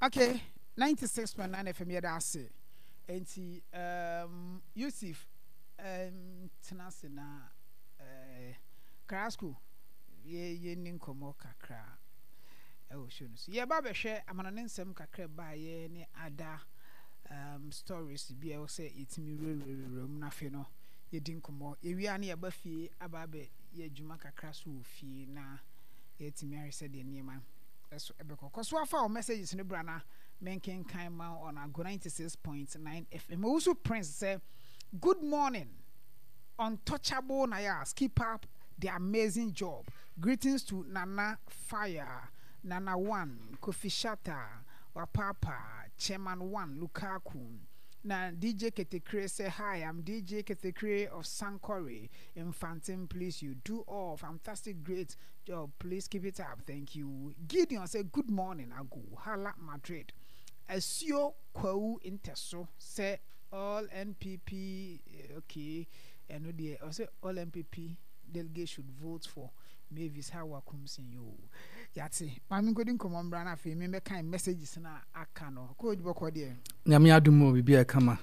Okay, 96.9 FM yɛda ase. Enti Yusuf tenase na Krasko ye ni nkomo kakra show no. Ye ba behwe amanane nsɛm kakra ba ye ne ada stories bi e say itimi rererum na fe no ye di nkomo ye wi ane ye ba fie aba be ye adwuma kakra so fie na ye timi ahwese de niema eso ebekọ so afa o messages ne bra na menken kan ma on Ago 96.9 FM. Also Prince say good morning untouchable Nayas, keep up the amazing job. Greetings to Nana Fire, Nana One, Kofi Shata, Wapapa, Chairman One, Lukaku. Na DJ Ketekre say hi, I'm DJ Ketekre of Sankore, Infantin. Please, you do all fantastic, great job. Please keep it up. Thank you. Gideon say good morning, Ago. Hala Madrid. Asio Kwau Inteso say all NPP okay, and the say all NPP delegates should vote for Mavis Hawa comes in you. Yati, I'm going to come on Brana for me kind messages na akano. Could book what dear. Namia do more be a kama.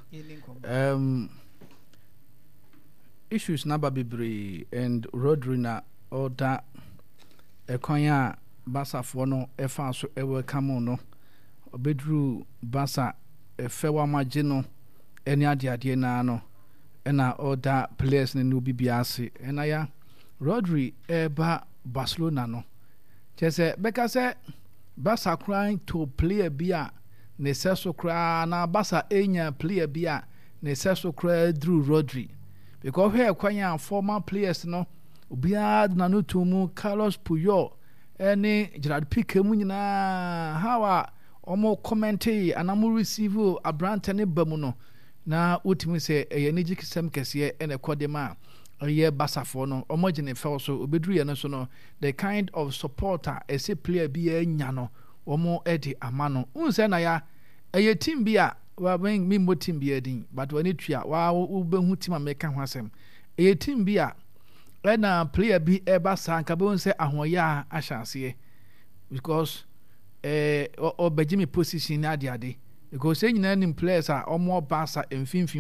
Issues naba bibre and Rodrina or that a konya basa for no efa so ever come no. Bedru basa efewa magino eni ade na no ena other players ne no bibiase ena ya Rodri eba Barcelona no chese beka se basa crying to player bia ne seso kra na basa enya player bia ne seso kra Drew Rodri because here kwanya former players no obia na no to mu Carlos Puyol eni Gerard Piqué mu nyina hawa omo commentate anamu receive abrante ne bamu no na utimi se eyeniji kisem kese ene kodema ye basafo no omo gene fel so obedru ye no so no the kind of supporter ese player bi anya no omo edi amano unse na ya eye team bi a wa mi mo team bi edin but when it tua wa ubehu team ameka ho asem eye team bi a na player bi e basa nka be unse ahoya ahyanse because or Benjamin position na ade because say nyina nim players are omo basa mfimfin